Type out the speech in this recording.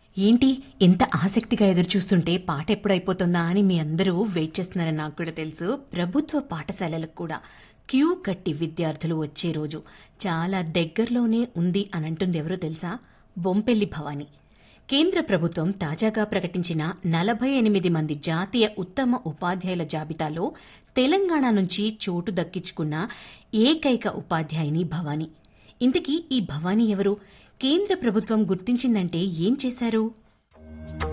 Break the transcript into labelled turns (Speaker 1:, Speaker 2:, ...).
Speaker 1: ఏంటి ఎంత ఆసక్తిగా ఎదురుచూస్తుంటే పాట ఎప్పుడైపోతుందా అని మీ అందరూ వెయిట్ చేస్తున్నారని నాకు కూడా తెలుసు. ప్రభుత్వ పాఠశాలలకు కూడా క్యూ కట్టి విద్యార్థులు వచ్చే రోజు చాలా దగ్గరలోనే ఉంది అని అంటుంది ఎవరో తెలుసా? బొంపెల్లి భవాని. కేంద్ర ప్రభుత్వం తాజాగా ప్రకటించిన 48 మంది జాతీయ ఉత్తమ ఉపాధ్యాయుల జాబితాలో తెలంగాణ నుంచి చోటు దక్కించుకున్న ఏకైక ఉపాధ్యాయుని భవాని. ఇంతకీ ఈ భవానీ ఎవరు? కేంద్ర ప్రభుత్వం గుర్తించిందంటే ఏం చేశారు?